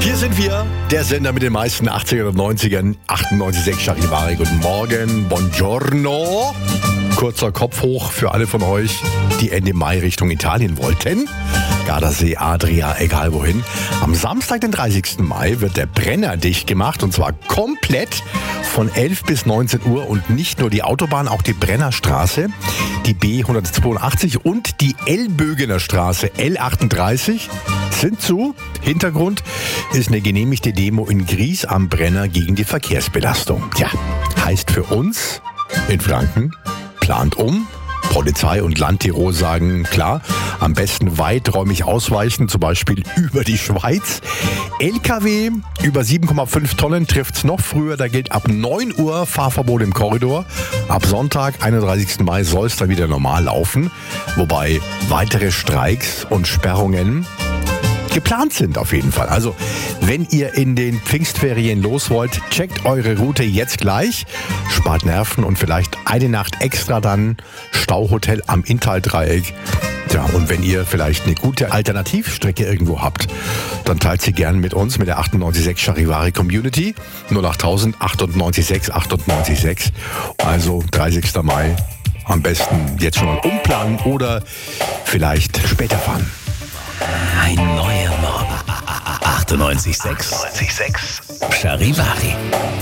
Hier sind wir, der Sender mit den meisten 80ern und 90ern, 98,6 Charivari. Guten Morgen, buongiorno. Kurzer Kopf hoch für alle von euch, die Ende Mai Richtung Italien wollten. Gardasee, Adria, egal wohin. Am Samstag, den 30. Mai, wird der Brenner dicht gemacht und zwar komplett von 11 bis 19 Uhr und nicht nur die Autobahn, auch die Brennerstraße, die B182 und die Elbögener Straße L38 sind zu. Hintergrund ist eine genehmigte Demo in Gries am Brenner gegen die Verkehrsbelastung. Tja, heißt für uns in Franken, plant um. Polizei und Land Tirol sagen, klar, am besten weiträumig ausweichen, zum Beispiel über die Schweiz. LKW über 7,5 Tonnen trifft's noch früher, da gilt ab 9 Uhr Fahrverbot im Korridor. Ab Sonntag, 31. Mai, soll es dann wieder normal laufen, wobei weitere Streiks und Sperrungen geplant sind auf jeden Fall. Also, wenn ihr in den Pfingstferien los wollt, checkt eure Route jetzt gleich, spart Nerven und vielleicht eine Nacht extra dann Stauhotel am Inntal-Dreieck. Ja, und wenn ihr vielleicht eine gute Alternativstrecke irgendwo habt, dann teilt sie gern mit uns, mit der 98,6 Charivari Community. 08000 98,6 98,6. Also 30. Mai. Am besten jetzt schon mal umplanen oder vielleicht später fahren. Ein neuer Morgen. 98,6 Charivari.